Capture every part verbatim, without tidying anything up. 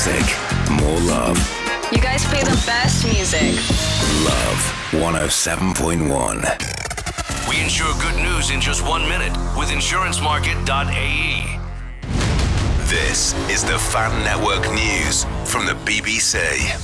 music, more love. You guys play the best music. Love one oh seven point one. We insure good news in just one minute with insurance market dot a e. This is the Fan Network News from the B B C.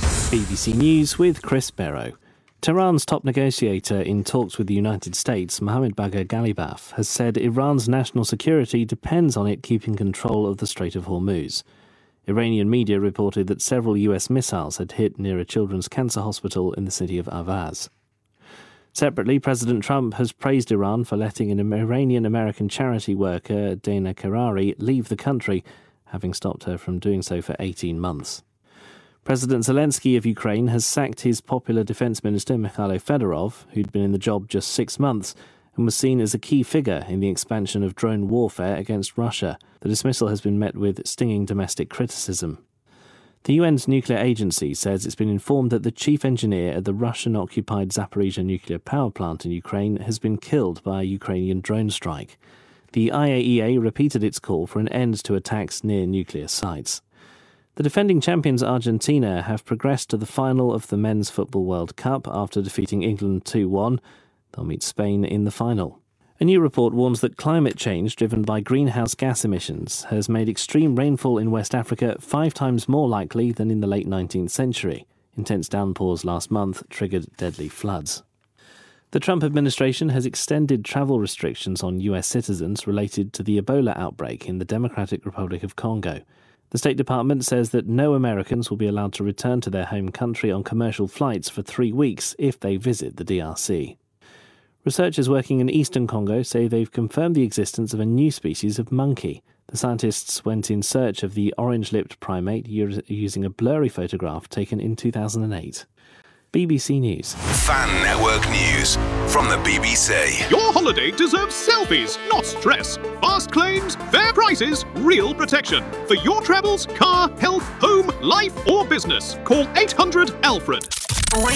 B B C News with Chris Barrow. Tehran's top negotiator in talks with the United States, Mohammad Bagher Ghalibaf, has said Iran's national security depends on it keeping control of the Strait of Hormuz. Iranian media reported that several U S missiles had hit near a children's cancer hospital in the city of Ahvaz. Separately, President Trump has praised Iran for letting an Iranian-American charity worker, Dana Karari, leave the country, having stopped her from doing so for eighteen months. President Zelensky of Ukraine has sacked his popular defence minister Mikhailo Fedorov, who'd been in the job just six months, and was seen as a key figure in the expansion of drone warfare against Russia. The dismissal has been met with stinging domestic criticism. The U N's nuclear agency says it's been informed that the chief engineer at the Russian-occupied Zaporizhzhia nuclear power plant in Ukraine has been killed by a Ukrainian drone strike. The I A E A repeated its call for an end to attacks near nuclear sites. The defending champions Argentina have progressed to the final of the Men's Football World Cup after defeating England two one. They'll meet Spain in the final. A new report warns that climate change driven by greenhouse gas emissions has made extreme rainfall in West Africa five times more likely than in the late nineteenth century. Intense downpours last month triggered deadly floods. The Trump administration has extended travel restrictions on U S citizens related to the Ebola outbreak in the Democratic Republic of Congo. The State Department says that no Americans will be allowed to return to their home country on commercial flights for three weeks if they visit the D R C. Researchers working in eastern Congo say they've confirmed the existence of a new species of monkey. The scientists went in search of the orange-lipped primate using a blurry photograph taken in two thousand eight. B B C News. Fan Network News from the B B C. Your holiday deserves selfies, not stress. Fast claims, fair prices, real protection. For your travels, car, health, home, life or business, call eight hundred Alfred.